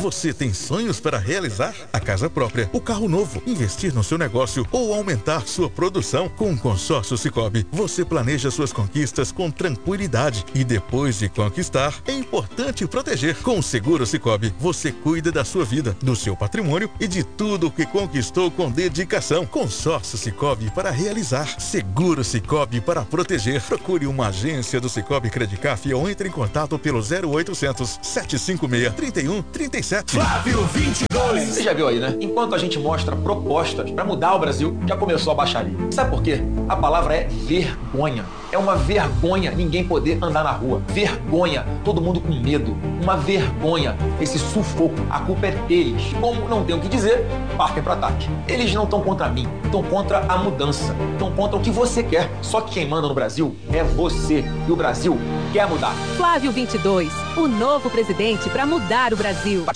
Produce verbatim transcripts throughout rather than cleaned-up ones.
Você tem sonhos para realizar? A casa própria, o carro novo, investir no seu negócio ou aumentar sua produção? Com o Consórcio Sicoob, você planeja suas conquistas com tranquilidade e depois de conquistar, é importante proteger. Com o Seguro Sicoob, você cuida da sua vida, do seu patrimônio e de tudo o que conquistou com dedicação. Consórcio Sicoob para realizar. Seguro Sicoob para proteger. Procure uma agência do Sicoob Credicaf ou entre em contato pelo zero oitocentos, sete cinco seis, três um três sete. Flávio vinte e dois. Você já viu aí, né? Enquanto a gente mostra propostas para mudar o Brasil, já começou a baixaria. Sabe por quê? A palavra é vergonha. É uma vergonha ninguém poder andar na rua. Vergonha, todo mundo com medo. Uma vergonha, esse sufoco. A culpa é deles. Como não tem o que dizer, partem para ataque. Eles não estão contra mim, estão contra a mudança. Estão contra o que você quer. Só que quem manda no Brasil é você. E o Brasil quer mudar. Flávio vinte e dois, o novo presidente para mudar o Brasil.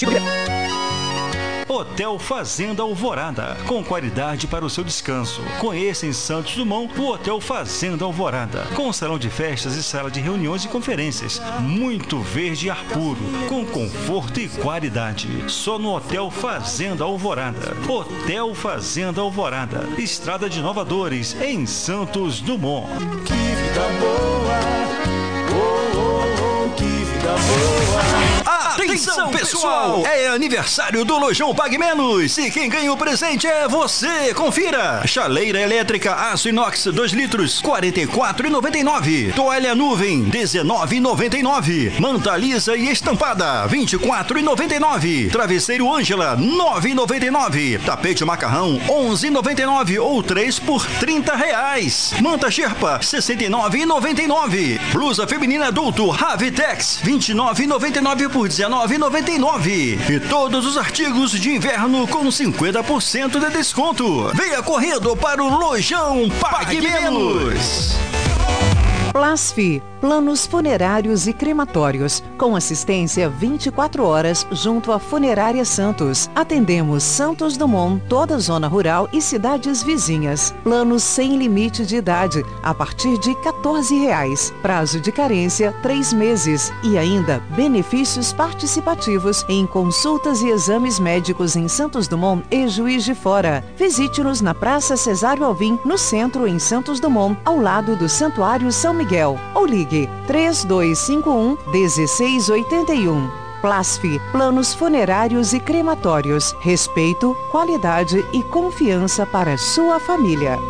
Hotel Fazenda Alvorada, com qualidade para o seu descanso. Conheça em Santos Dumont o Hotel Fazenda Alvorada, com salão de festas e sala de reuniões e conferências. Muito verde e ar puro, com conforto e qualidade. Só no Hotel Fazenda Alvorada. Hotel Fazenda Alvorada, Estrada de Nova Dores, em Santos Dumont. Que vida boa, oh, oh, oh, que vida boa. Atenção, pessoal! É aniversário do Lojão Pague Menos e quem ganha o presente é você. Confira! Chaleira elétrica aço inox dois litros, quarenta e quatro reais e noventa e nove centavos. Toalha nuvem, dezenove reais e noventa e nove centavos. Manta lisa e estampada, vinte e quatro reais e noventa e nove centavos. Travesseiro Ângela, nove reais e noventa e nove centavos. Tapete macarrão, onze reais e noventa e nove centavos ou três por trinta reais. Manta Sherpa, sessenta e nove reais e noventa e nove centavos. Blusa feminina adulto Ravitex, vinte e nove reais e noventa e nove centavos por dezenove reais e noventa e nove centavos. E todos os artigos de inverno com cinquenta por cento de desconto. Venha correndo para o Lojão Pague Menos. Plasfi, planos funerários e crematórios, com assistência vinte e quatro horas junto à Funerária Santos. Atendemos Santos Dumont, toda a zona rural e cidades vizinhas. Planos sem limite de idade, a partir de quatorze reais. Prazo de carência, três meses. E ainda, benefícios participativos em consultas e exames médicos em Santos Dumont e Juiz de Fora. Visite-nos na Praça Cesário Alvim, no centro, em Santos Dumont, ao lado do Santuário São Miguel. Ou ligue três dois cinco um, um seis oito um. Plasfi, planos funerários e crematórios. Respeito, qualidade e confiança para sua família.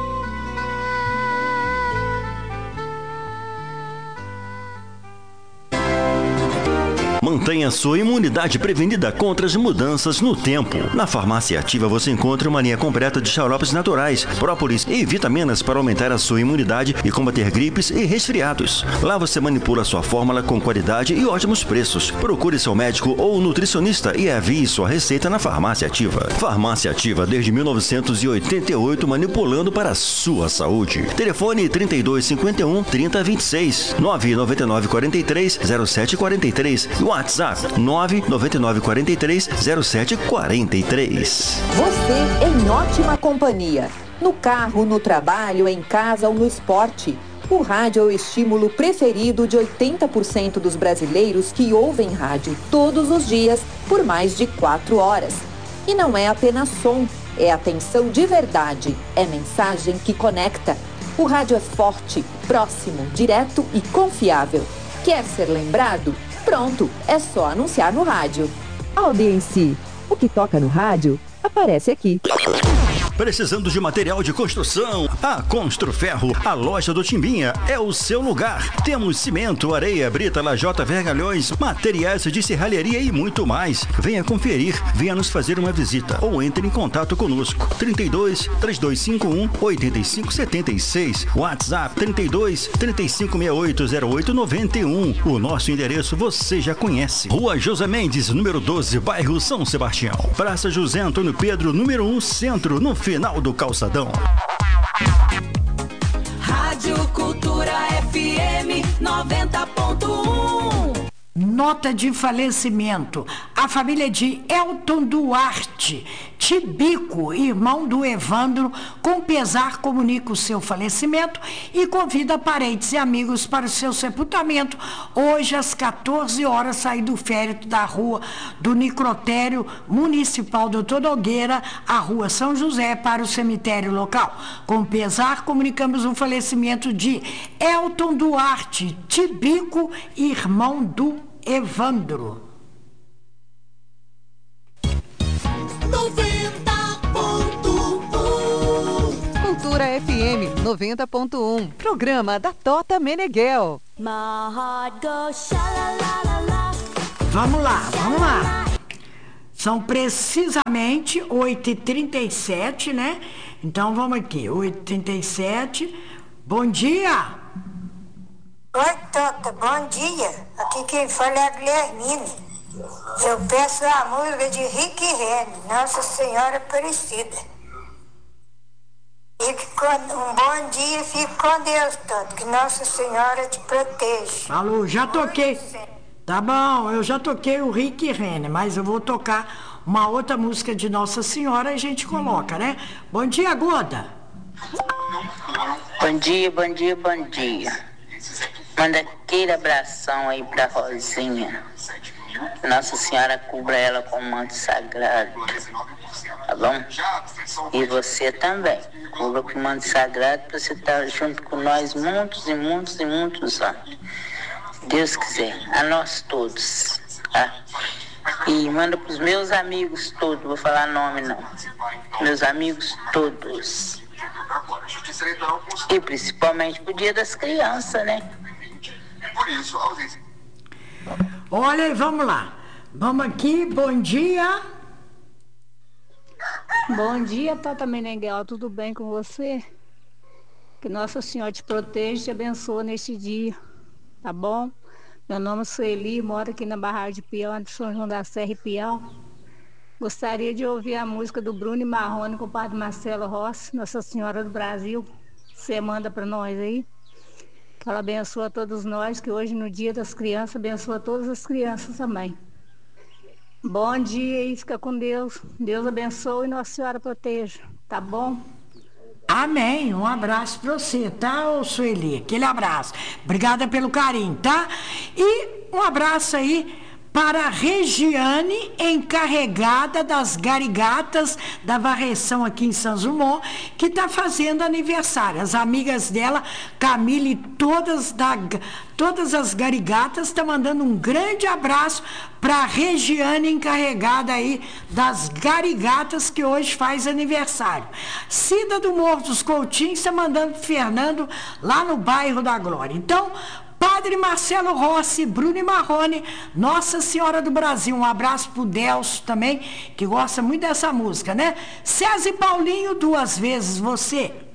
Mantenha sua imunidade prevenida contra as mudanças no tempo. Na Farmácia Ativa você encontra uma linha completa de xaropes naturais, própolis e vitaminas para aumentar a sua imunidade e combater gripes e resfriados. Lá você manipula sua fórmula com qualidade e ótimos preços. Procure seu médico ou nutricionista e envie sua receita na Farmácia Ativa. Farmácia Ativa desde mil novecentos e oitenta e oito, manipulando para a sua saúde. Telefone trinta e dois cinquenta e um, trinta vinte e seis, nove nove nove quatro três, zero sete quatro três. WhatsApp nove nove nove quatro três, zero sete quatro três. Você em ótima companhia. No carro, no trabalho, em casa ou no esporte. O rádio é o estímulo preferido de oitenta por cento dos brasileiros que ouvem rádio todos os dias por mais de quatro horas. E não é apenas som, é atenção de verdade, é mensagem que conecta. O rádio é forte, próximo, direto e confiável. Quer ser lembrado? Pronto, é só anunciar no rádio. Audiência, o que toca no rádio, aparece aqui. Precisando de material de construção? A Construferro, a loja do Timbinha, é o seu lugar. Temos cimento, areia, brita, lajota, vergalhões, materiais de serralheria e muito mais. Venha conferir, venha nos fazer uma visita ou entre em contato conosco. trinta e dois, três dois cinco um, oito cinco sete seis, WhatsApp trinta e dois, trinta e cinco sessenta e oito, zero oito noventa e um. O nosso endereço você já conhece. Rua José Mendes, número doze, bairro São Sebastião. Praça José Antônio Pedro, número um, centro, no final do calçadão. Rádio Cultura F M noventa ponto um. nota de falecimento. A família de Elton Duarte Tibico, irmão do Evandro, com pesar comunica o seu falecimento e convida parentes e amigos para o seu sepultamento hoje às quatorze horas, sair do féretro da rua do Necrotério Municipal Doutor Nogueira, a rua São José, para o cemitério local. Com pesar comunicamos o falecimento de Elton Duarte Tibico, irmão do Evandro. Cultura F M noventa ponto um. Programa da Tota Meneghel. Vamos lá, vamos lá. São precisamente oito e trinta e sete, né? Então vamos aqui, oito e trinta e sete. Bom dia. Oi, Tota, bom dia. Aqui quem fala é a Guilhermine. Eu peço a música de Rick Renner, Nossa Senhora Aparecida. Fique com, um bom dia, fique com Deus, Toto, que Nossa Senhora te proteja. Falou, já toquei. Tá bom, eu já toquei o Rick Renner, mas eu vou tocar uma outra música de Nossa Senhora e a gente coloca, né? Bom dia, Goda. Bom dia, bom dia, bom dia. Manda aquele abração aí pra Rosinha. Nossa Senhora cubra ela com um manto sagrado, tá bom? E você também, cubra com um manto sagrado para você estar junto com nós muitos e muitos e muitos anos. Se Deus quiser, a nós todos, tá? E manda pros meus amigos todos, vou falar nome não, meus amigos todos. E principalmente pro Dia das Crianças, né? Por isso, a ausência. Olha, vamos lá. Vamos aqui, bom dia. Bom dia, Tota Meneghel, tudo bem com você? Que Nossa Senhora te proteja e te abençoe neste dia, tá bom? Meu nome é Sueli, moro aqui na Barragem de Piau, de São João da Serra e Piau. Gostaria de ouvir a música do Bruno e Marrone com o padre Marcelo Rossi, Nossa Senhora do Brasil. Você manda para nós aí. Que ela abençoa todos nós, que hoje no Dia das Crianças, abençoa todas as crianças também. Bom dia e fica com Deus. Deus abençoe e Nossa Senhora proteja, tá bom? Amém, um abraço para você, tá, ô Sueli? Aquele abraço. Obrigada pelo carinho, tá? E um abraço aí para a Regiane, encarregada das garigatas da varreção aqui em São Jumon, que está fazendo aniversário. As amigas dela, Camille, todas, da, todas as garigatas, estão mandando um grande abraço para a Regiane, encarregada aí das garigatas, que hoje faz aniversário. Cida do Morro dos Coutinhos está mandando pro Fernando, lá no bairro da Glória. Então, Padre Marcelo Rossi, Bruno e Marrone, Nossa Senhora do Brasil. Um abraço pro Delcio também, que gosta muito dessa música, né? César e Paulinho, duas vezes você.